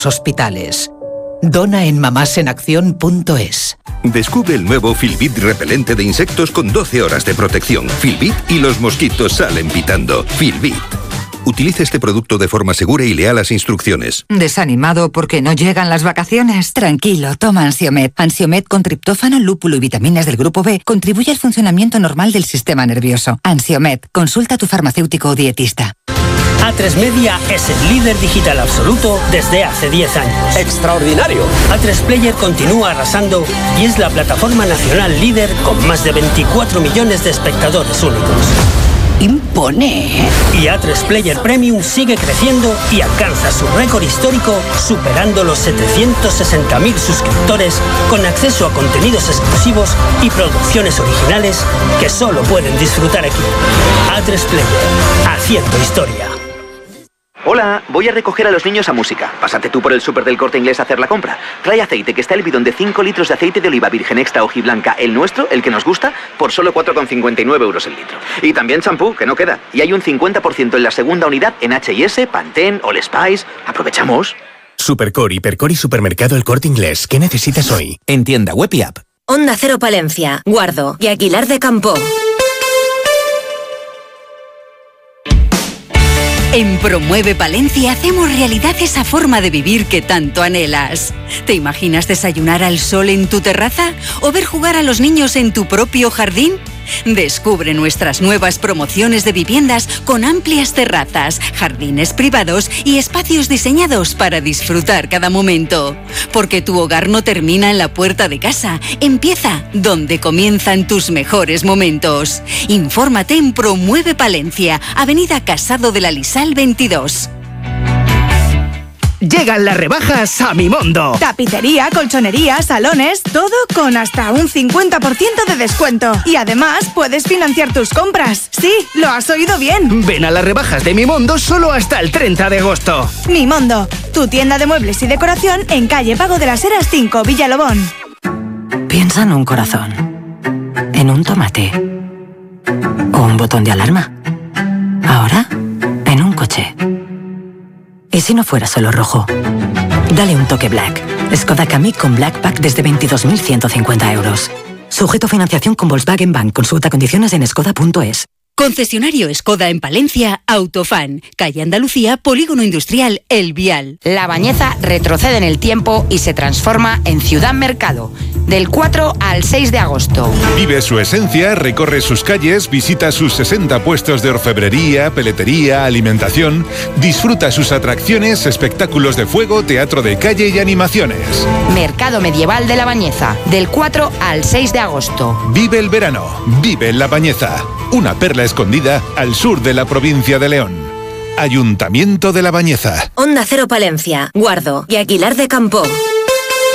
hospitales. Dona en mamasenaccion.es. Descubre el nuevo Filbit repelente de insectos con 12 horas de protección. Filbit y los mosquitos salen pitando. Filbit. Utilice este producto de forma segura y lea las instrucciones. ¿Desanimado porque no llegan las vacaciones? Tranquilo, toma Ansiomed. Ansiomed con triptófano, lúpulo y vitaminas del grupo B contribuye al funcionamiento normal del sistema nervioso. Ansiomed, consulta a tu farmacéutico o dietista. A3 Media es el líder digital absoluto desde hace 10 años. ¡Extraordinario! A3 Player continúa arrasando y es la plataforma nacional líder con más de 24 millones de espectadores únicos. ¡Impone! Y A3 Player Premium sigue creciendo y alcanza su récord histórico superando los 760.000 suscriptores con acceso a contenidos exclusivos y producciones originales que solo pueden disfrutar aquí. A3 Player, haciendo historia. Hola, voy a recoger a los niños a música. Pásate tú por el súper del Corte Inglés a hacer la compra. Trae aceite, que está el bidón de 5 litros de aceite de oliva virgen extra hojiblanca, el nuestro, el que nos gusta, por solo 4,59 euros el litro. Y también champú, que no queda. Y hay un 50% en la segunda unidad en H&S, Pantene, All Spice. Aprovechamos. Supercore, Hipercore y Supermercado El Corte Inglés. ¿Qué necesitas hoy? En tienda web y app. Onda Cero Palencia, Guardo y Aguilar de Campoo. En Promueve Palencia hacemos realidad esa forma de vivir que tanto anhelas. ¿Te imaginas desayunar al sol en tu terraza o ver jugar a los niños en tu propio jardín? Descubre nuestras nuevas promociones de viviendas con amplias terrazas, jardines privados y espacios diseñados para disfrutar cada momento. Porque tu hogar no termina en la puerta de casa, empieza donde comienzan tus mejores momentos. Infórmate en Promueve Palencia, Avenida Casado de la Lisal 22. Llegan las rebajas a Mimondo. Tapicería, colchonería, salones, todo con hasta un 50% de descuento. Y además puedes financiar tus compras. Sí, lo has oído bien. Ven a las rebajas de Mimondo solo hasta el 30 de agosto. Mimondo, tu tienda de muebles y decoración en calle Pago de las Heras 5, Villalobón. Piensa en un corazón, en un tomate o un botón de alarma. Ahora, en un coche. ¿Y si no fuera solo rojo? Dale un toque Black. Skoda Kamiq con Black Pack desde 22.150 euros. Sujeto a financiación con Volkswagen Bank. Consulta condiciones en skoda.es. Concesionario Skoda en Palencia, Autofan, calle Andalucía, Polígono Industrial El Vial. La Bañeza retrocede en el tiempo y se transforma en Ciudad Mercado, del 4 al 6 de agosto. Vive su esencia, recorre sus calles, visita sus 60 puestos de orfebrería, peletería, alimentación, disfruta sus atracciones, espectáculos de fuego, teatro de calle y animaciones. Mercado Medieval de La Bañeza, del 4 al 6 de agosto. Vive el verano, vive La Bañeza, una perla escondida al sur de la provincia de León. Ayuntamiento de La Bañeza. Onda Cero Palencia, Guardo y Aguilar de Campoo.